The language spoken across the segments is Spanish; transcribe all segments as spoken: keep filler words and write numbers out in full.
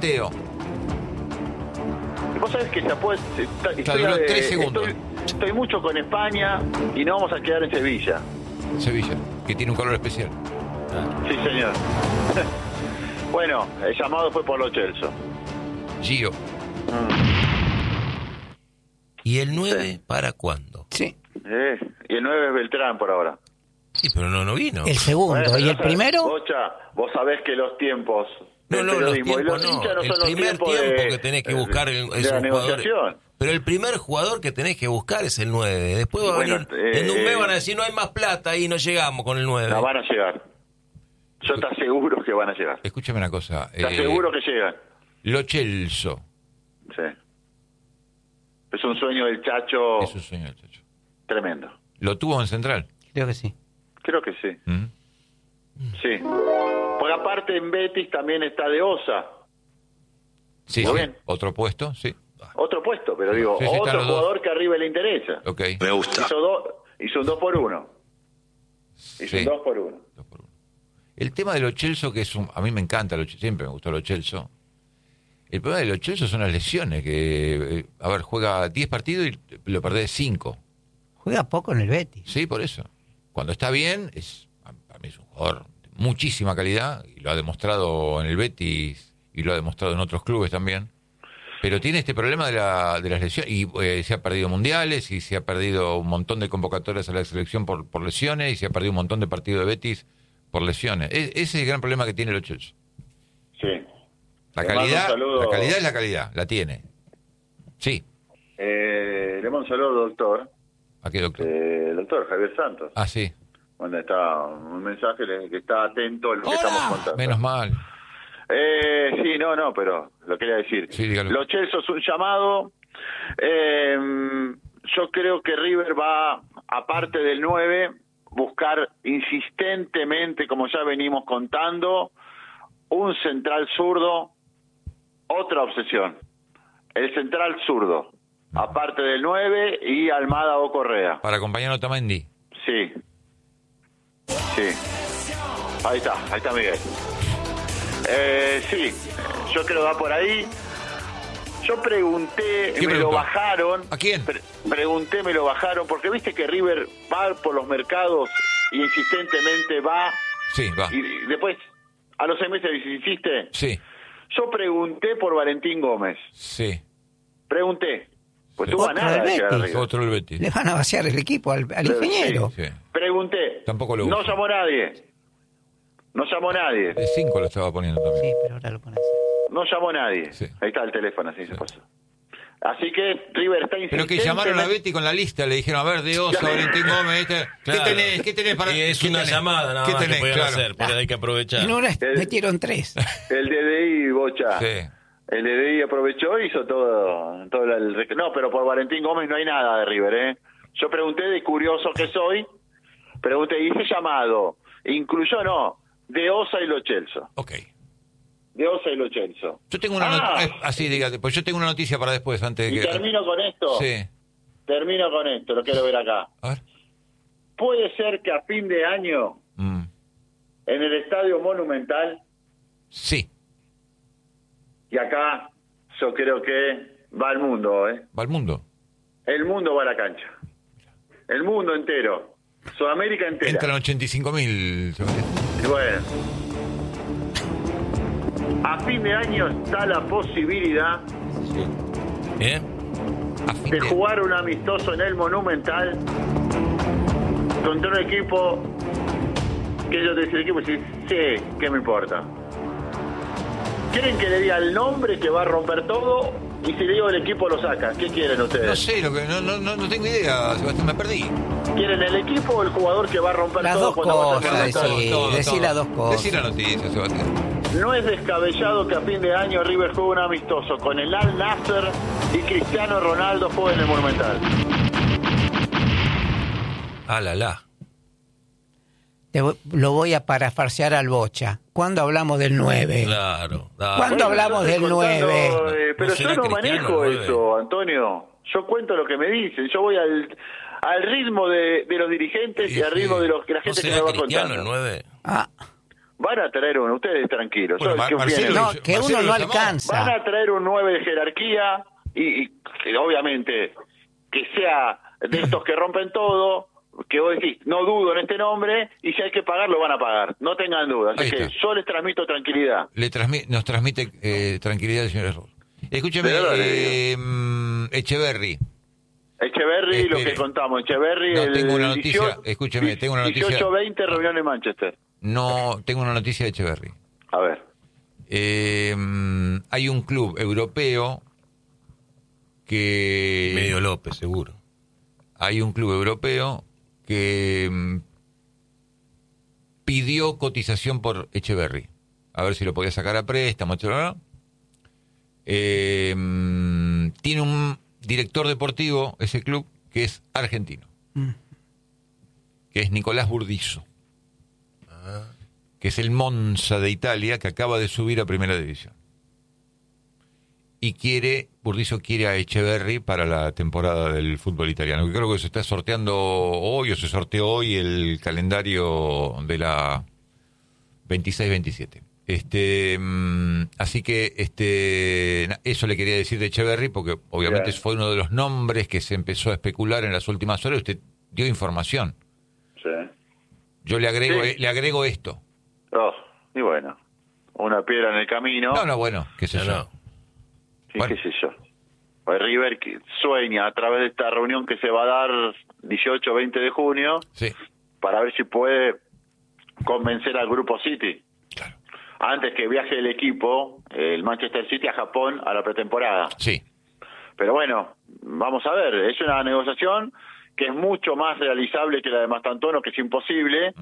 planteo. Vos sabés que se puede... Ya duró de, tres segundos. Estoy, estoy mucho con España y no vamos a quedar en Sevilla. Sevilla, que tiene un color especial. Sí, señor. Bueno, el llamado fue por Lo Celso. Gio. ¿Y el nueve Sí. para cuándo? Sí. Eh, y el nueve es Beltrán por ahora. Sí, pero no, no vino. El segundo. Bueno, ¿Y no el sabés, primero? Bocha, vos sabés que los tiempos No, del no, los periodismo y tiempos los no. hinchas no El son los primer tiempos tiempo de, que tenés que de- buscar el- de es la un jugador. negociación. Pero el primer jugador que tenés que buscar es el nueve. Después va a Bueno, venir. eh, en un mes van a decir no hay más plata y no llegamos con el nueve. No, van a llegar. Yo te aseguro que van a llegar. Escúchame una cosa. Te eh, aseguro que llegan. Lo Celso. Sí. Es un sueño del Chacho Es un sueño del Chacho. tremendo. ¿Lo tuvo en Central? Creo que sí. Creo que sí. ¿Mm? Sí. Porque aparte en Betis también está De Osa. Sí, Muy sí. bien. Otro puesto, sí. Otro puesto, pero digo, Sí, sí, están otro los dos. jugador que arriba le interesa. Ok. Me gusta. Hizo, dos, hizo un dos por uno. Hizo Sí. un dos por uno. Dos por uno. El tema de Lo Celso, que es un, a mí me encanta, Lo Celso, siempre me gustó Lo Celso. El problema de Lo Celso son las lesiones, que, eh, a ver, juega diez partidos y lo perdés cinco. Juega poco en el Betis. Sí, por eso. Cuando está bien, es para mí es un jugador de muchísima calidad, y lo ha demostrado en el Betis, y lo ha demostrado en otros clubes también. Pero tiene este problema de, la, de las lesiones, y eh, se ha perdido mundiales, y se ha perdido un montón de convocatorias a la selección por, por lesiones, y se ha perdido un montón de partidos de Betis por lesiones. Es, ese es el gran problema que tiene Lo Celso. Sí. La Le mando calidad, un saludo. la calidad es la calidad, la tiene. Sí. Eh, le mando un saludo, doctor. ¿A qué, doctor? Eh, el doctor Javier Santos. Ah, sí. Donde está un mensaje le- que está atento a lo que ¡Hola! estamos contando. Menos mal. Eh, sí, no, no, pero lo quería decir. Sí, dígalo. Lo Celso es un llamado. Eh, yo creo que River va, aparte del nueve, buscar insistentemente, como ya venimos contando, un central zurdo, otra obsesión. El central zurdo, aparte del nueve y Almada o Correa. Para acompañar a Otamendi. Sí. Sí. Ahí está, ahí está Miguel. Eh, sí, yo creo que va por ahí. Yo pregunté, me ¿Quién lo preguntó? bajaron. ¿A quién? Pre- pregunté, me lo bajaron, porque viste que River va por los mercados y insistentemente va, Sí, va. y después a los seis meses insiste. Sí, Yo pregunté por Valentín Gómez. sí. Pregunté. Pues Sí. tuvo a Otro nada del de llegar a Betis. River. Otro el Betis. Le van a vaciar el equipo al, al Sí, ingeniero. Sí. Pregunté. Tampoco lo No usa. llamó nadie. No llamó nadie. De cinco lo estaba poniendo también. Sí, pero ahora lo pones. No llamó nadie. Sí. Ahí está el teléfono, así se pasó. Así que River está Pero insistente. que llamaron a Betty con la lista, le dijeron, a ver, de Osa, Valentín Gómez, ¿este? Claro. ¿Qué tenés? ¿Qué tenés para...? Y es ¿Qué una tenés? llamada nada ¿Qué más tenés? que podían Claro. hacer, porque hay que aprovechar. En una El- metieron tres. El D D I, Bocha. Sí. El D D I aprovechó y hizo todo, todo el... rec- No, pero por Valentín Gómez no hay nada de River, ¿eh? Yo pregunté, de curioso que soy, pregunté, hice llamado, incluyó, no, de Osa y Lo Celso. Ok. De Osa y Lo Celso. Yo tengo una Ah. noticia... Así, dígate, pues yo tengo una noticia para después, antes de Y que... termino con esto. Sí. Termino con esto, lo quiero ver acá. A ver. Puede ser que a fin de año, Mm. en el Estadio Monumental, Sí. y acá yo creo que va al mundo, ¿eh? Va al mundo. El mundo va a la cancha. El mundo entero. Sudamérica entera. Entran ochenta y cinco mil. Y bueno. A fin de año está la posibilidad ¿Eh? A fin de de... jugar un amistoso en el Monumental contra un equipo que yo te decía el equipo y decís, sí, ¿qué me importa? ¿Quieren que le diga el nombre que va a romper todo? Y si le digo el equipo lo saca. ¿Qué quieren ustedes? No sé, lo que, no, no, no, no tengo idea, Sebastián, me perdí. ¿Quieren el equipo o el jugador que va a romper Las todo dos cuando vaya a cosas, hacer decí. todo? decí las dos cosas. Decí la noticia, Sebastián. No es descabellado que a fin de año River juegue un amistoso con el Al Nasser y Cristiano Ronaldo jueguen en el Monumental. Ah, la, la. Te vo- lo voy a parafarsear al Bocha. ¿Cuándo hablamos del nueve? Claro. dale. ¿Cuándo hablamos yo estoy del contando, nueve? eh, pero No yo será no Cristiano, manejo el nueve. eso, Antonio. Yo cuento lo que me dicen. Yo voy al, al ritmo de, de los dirigentes y, al ritmo de los que la ¿No gente que será me va Cristiano contando. el nueve? Ah, van a traer uno, ustedes tranquilos. Bueno, Yo Mar- confío en Marcelo, ellos. No, que Marcelo uno no lo llamó. alcanza. Van a traer un nueve de jerarquía y, y que obviamente que sea de estos que rompen todo, que vos decís, no dudo en este nombre, y si hay que pagar, lo van a pagar. No tengan dudas. Ahí Así que está. yo les transmito tranquilidad. Le transmi- nos transmite eh, tranquilidad el señor Error. Escúcheme, De verdad, eh, mm, Echeverry. Echeverry, lo Espere. que contamos, Echeverry, No, el tengo una noticia, dieciocho, escúcheme, tengo una noticia. dieciocho veinte, reunión en Manchester. No, tengo una noticia de Echeverry. A ver. Eh, mm, hay un club europeo que... Medio López, seguro. Hay un club europeo que mm, pidió cotización por Echeverry. A ver si lo podía sacar a préstamo, etcétera. Eh, mm, tiene un director deportivo, ese club, que es argentino. Mm. Que es Nicolás Burdizo. Que es el Monza de Italia, que acaba de subir a Primera División. Y quiere, Burdizo quiere a Echeverry para la temporada del fútbol italiano. Que creo que se está sorteando hoy, o se sorteó hoy el calendario de la veintiséis veintisiete. Este, mm, así que este, na- eso le quería decir de Echeverry, porque obviamente Bien. fue uno de los nombres que se empezó a especular en las últimas horas. Usted dio información. Sí. Yo le agrego, Sí. eh, le agrego esto. Oh, y bueno, una piedra en el camino. No, no, bueno, qué sé No, yo. no. Sí, Bueno. qué sé yo. Pues River que sueña a través de esta reunión que se va a dar dieciocho veinte de junio Sí, para ver si puede convencer al Grupo City claro. antes que viaje el equipo, el Manchester City, a Japón a la pretemporada. Sí, Pero bueno, vamos a ver, es una negociación que es mucho más realizable que la de Mastantuono, que es imposible,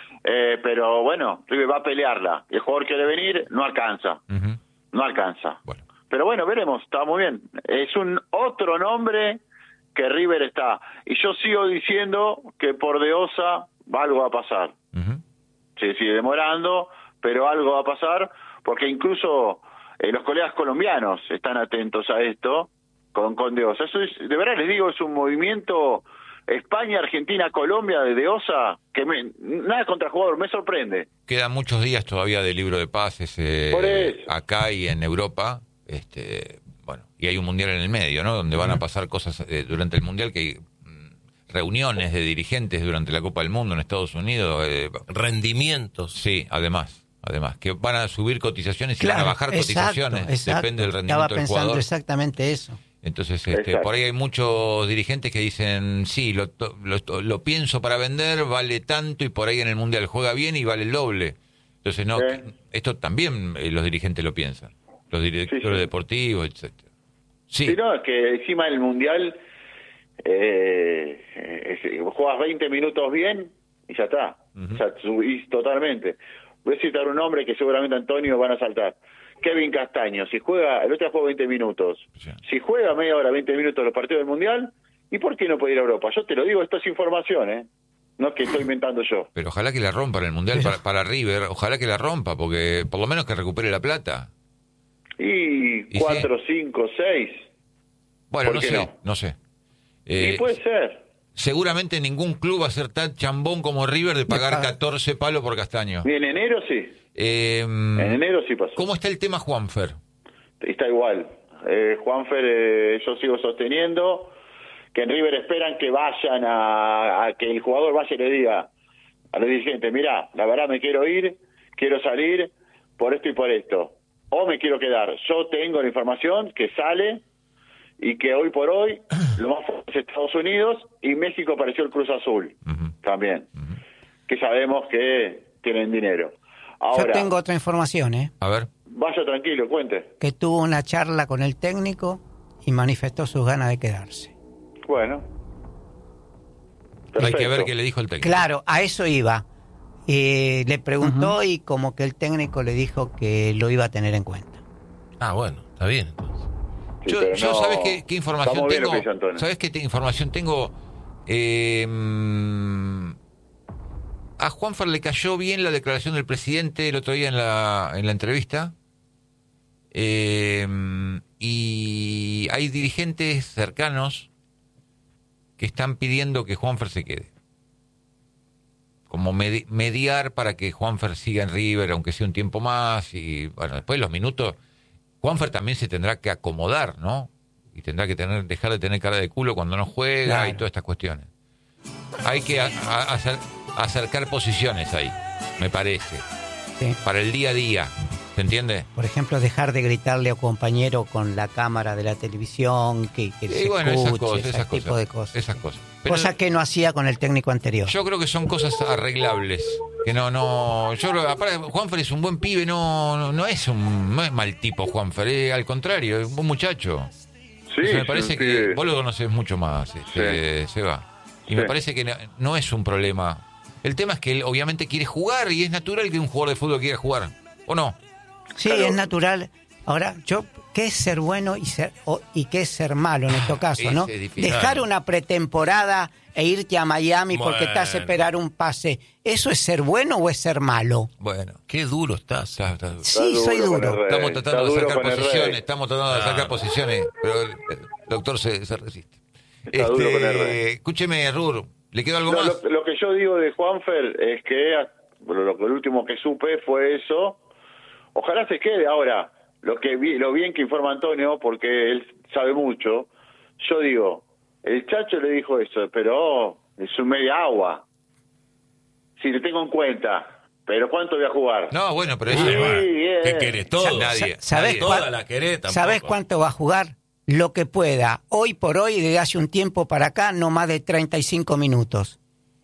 eh, pero bueno, River va a pelearla. El jugador quiere venir, no alcanza, ujú, no alcanza. bueno. Pero bueno, veremos, está muy bien. Es un otro nombre que River está. Y yo sigo diciendo que por De Osa algo va a pasar. Ujú. Se sigue demorando, pero algo va a pasar, porque incluso eh, los colegas colombianos están atentos a esto con, con De Osa. Eso es, de verdad les digo, es un movimiento España, Argentina, Colombia de De Osa, que me, nada contra el jugador, me sorprende. Quedan muchos días todavía de libro de pases eh, Por eso. acá y en Europa. Este, bueno, y hay un mundial en el medio, ¿no? Donde van a pasar cosas eh, durante el mundial, que hay mm, reuniones de dirigentes durante la Copa del Mundo en Estados Unidos. Eh, Rendimientos. sí, además, además, que van a subir cotizaciones y Claro, van a bajar exacto, cotizaciones. exacto. Depende del rendimiento Estaba del pensando jugador. exactamente eso. Entonces, este, Exacto. por ahí hay muchos dirigentes que dicen, sí, lo, to- lo, lo pienso para vender, vale tanto, y por ahí en el Mundial juega bien y vale el doble. Entonces, no, Sí. esto también eh, los dirigentes lo piensan, los directores Sí, sí. deportivos, etcétera. Sí, Sí, no, es que encima del Mundial eh, eh, juegas veinte minutos bien y ya está. Ujú. Ya subís totalmente. Voy a citar un nombre que seguramente Antonio van a saltar. Kevin Castaño, si juega, el otro día jugó veinte minutos. Sí. Si juega media hora, veinte minutos los partidos del Mundial, ¿y por qué no puede ir a Europa? Yo te lo digo, esto es información, ¿eh? No es que estoy inventando yo. pero ojalá que la rompa en el Mundial para, para River, ojalá que la rompa, porque por lo menos que recupere la plata. Y Y cuatro, cinco, seis. Bueno, ¿Por no qué sé, no? no sé. Y Eh, puede ser. seguramente ningún club va a ser tan chambón como River de pagar pagar. catorce palos por Castaño. Y en enero sí. Eh, En enero sí pasó. ¿Cómo está el tema Juanfer? Está igual. Eh, Juanfer, eh, yo sigo sosteniendo que en River esperan que vayan a, a que el jugador vaya y le diga a los dirigentes, mirá, la verdad me quiero ir, quiero salir por esto y por esto. O me quiero quedar. Yo tengo la información que sale y que hoy por hoy lo más fuerte es Estados Unidos y México apareció el Cruz Azul Ujú. también, que sabemos que tienen dinero. Ahora, Yo tengo otra información, ¿eh? A ver. vaya tranquilo, cuente. Que tuvo una charla con el técnico y manifestó sus ganas de quedarse. Bueno. Hay que ver Perfecto. qué le dijo el técnico. Claro, a eso iba. Eh, le preguntó y como que el técnico le dijo que lo iba a tener en cuenta. Ah, bueno, está bien entonces. Sí, Yo, pero yo no- ¿sabes qué, qué información Estamos bien tengo? lo que dice Antonio. ¿Sabes qué te- información tengo? Eh, mm, a Juanfer le cayó bien la declaración del presidente el otro día en la, en la entrevista. Eh, y hay dirigentes cercanos que están pidiendo que Juanfer se quede. como medi- mediar para que Juanfer siga en River, aunque sea un tiempo más, y bueno, después de los minutos, Juanfer también se tendrá que acomodar, ¿no? Y tendrá que tener dejar de tener cara de culo cuando no juega, claro, y todas estas cuestiones. Hay que a, a, hacer, acercar posiciones ahí, me parece, Sí. para el día a día, ¿se entiende? Por ejemplo, dejar de gritarle a un compañero con la cámara de la televisión, que, que Y se bueno, escuche, esas cosas, ese esas tipo cosas, de cosas. esas cosas. Pero Cosa que no hacía con el técnico anterior. yo creo que son cosas arreglables. Que no, no. Yo creo, aparte, Juanfer es un buen pibe, no, no, no es un, no es mal tipo Juanfer, es, al contrario, es un buen muchacho. Sí, Eso me parece sí, que sí. vos lo conoces mucho más, este, Sí. Seba. Y Sí. me parece que no, no es un problema. El tema es que él obviamente quiere jugar y es natural que un jugador de fútbol quiera jugar, ¿o no? Sí, Claro. es natural. Ahora, yo, ¿qué es ser bueno y ser o- y qué es ser malo en este caso, ese no? es difícil. Dejar una pretemporada e irte a Miami porque Bueno. te hace esperar un pase, ¿eso es ser bueno o es ser malo? Bueno, Qué duro estás. está- está- Sí, Está soy duro con duro. el Rey. estamos tratando de Está duro sacar con el posiciones, Rey. estamos tratando de sacar Claro. posiciones, pero el, el doctor se, se resiste. Está duro con el Rey. Escúcheme, Rur, ¿le quedó algo No, más? lo, lo que yo digo de Juanfer es que bueno, lo, lo último que supe fue eso. Ojalá se quede. Ahora, lo que vi, lo bien que informa Antonio, porque él sabe mucho, yo digo, el Chacho le dijo eso, pero es un media agua. Si le tengo en cuenta, pero ¿cuánto voy a jugar? No, bueno, pero eso Sí, no va. bien. ¿Qué querés? Todo. Sa- nadie. ¿Sabés, nadie. Toda cuán- la querés, tampoco. ¿Sabés cuánto va a jugar? Lo que pueda. Hoy por hoy, desde hace un tiempo para acá, no más de treinta y cinco minutos.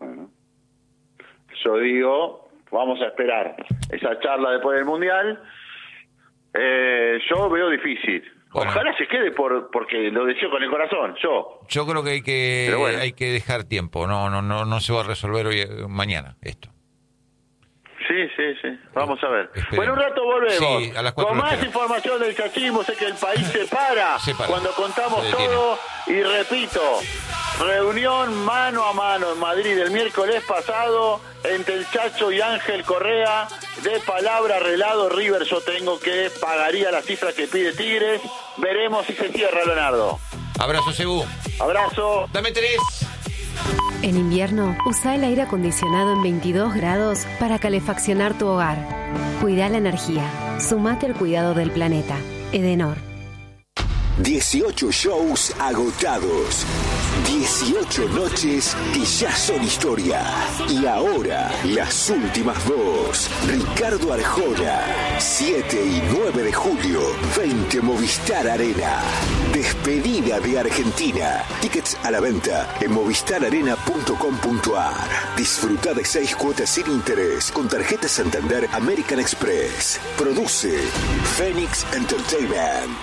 Yo digo, vamos a esperar esa charla después del Mundial. Eh, yo veo difícil. Bueno. Ojalá se quede por porque lo deseo con el corazón, yo. Yo creo que hay que Pero bueno. hay que dejar tiempo, no no no no se va a resolver hoy mañana esto. Sí, sí, sí. Vamos a ver. Esperemos. Bueno, un rato volvemos. Sí, a las cuatro con lo más espero. información del chachismo. Sé que el país se para, Se para. cuando contamos Se detiene. todo. Y repito, reunión mano a mano en Madrid el miércoles pasado entre el Chacho y Ángel Correa. De palabra arreglado, River yo tengo que pagaría la cifra que pide Tigres. Veremos si se cierra, Leonardo. Abrazo, Cebú. Abrazo. Dame tres. En invierno, usa el aire acondicionado en veintidós grados para calefaccionar tu hogar. Cuida la energía. Sumate al cuidado del planeta. Edenor. dieciocho shows agotados. dieciocho noches que ya son historia. Y ahora, las últimas dos. Ricardo Arjona. siete y nueve de julio. veinte Movistar Arena. Despedida de Argentina. Tickets a la venta en movistar arena punto com punto a r. Disfruta de seis cuotas sin interés con tarjeta Santander American Express. Produce Phoenix Entertainment.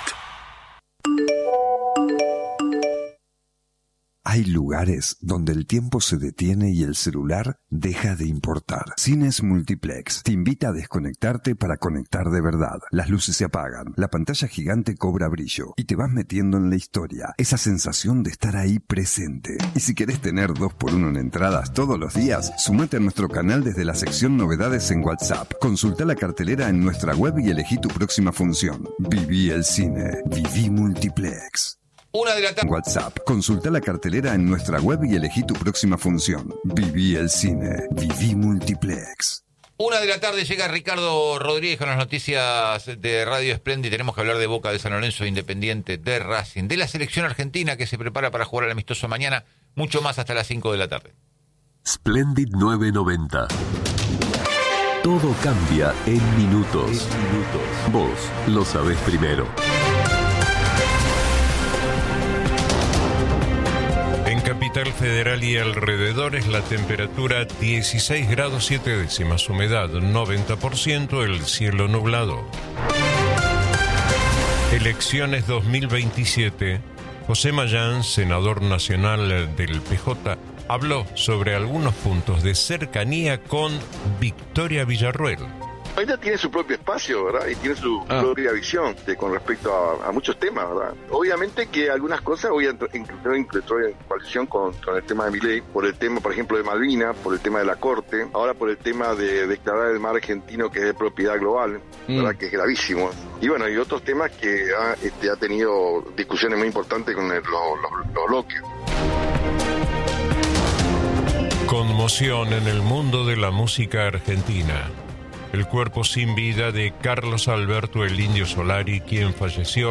Hay lugares donde el tiempo se detiene y el celular deja de importar. Cines Multiplex te invita a desconectarte para conectar de verdad. Las luces se apagan, la pantalla gigante cobra brillo y te vas metiendo en la historia. Esa sensación de estar ahí presente. Y si querés tener dos por uno en entradas todos los días, sumate a nuestro canal desde la sección Novedades en WhatsApp. Consulta la cartelera en nuestra web y elegí tu próxima función. Viví el cine. Viví Multiplex. Una de la tarde. WhatsApp. Consulta la cartelera en nuestra web y elegí tu próxima función. Viví el cine. Viví Multiplex. Una de la tarde llega Ricardo Rodríguez con las noticias de Radio Splendid. Tenemos que hablar de Boca, de San Lorenzo, de Independiente, de Racing, de la selección argentina que se prepara para jugar al amistoso mañana. Mucho más hasta las cinco de la tarde. Splendid nueve noventa. Todo cambia en minutos. Vos lo sabés primero. En Capital Federal y alrededores la temperatura dieciséis grados siete décimas, humedad noventa por ciento, el cielo nublado. Elecciones dos mil veintisiete. José Mayán, senador nacional del P J, habló sobre algunos puntos de cercanía con Victoria Villarruel. Ella tiene su propio espacio, ¿verdad? Y tiene su ah. propia visión de, con respecto a, a muchos temas, ¿verdad? Obviamente que algunas cosas hoy entró, entró, entró en coalición con, con el tema de Milei, por el tema, por ejemplo, de Malvinas, por el tema de la Corte, ahora por el tema de declarar el mar argentino que es de propiedad global, ¿verdad? Mm. Que es gravísimo. Y bueno, y otros temas que ha, este, ha tenido discusiones muy importantes con el, los, los, los bloques. Conmoción en el mundo de la música argentina. El cuerpo sin vida de Carlos Alberto el Indio Solari, quien falleció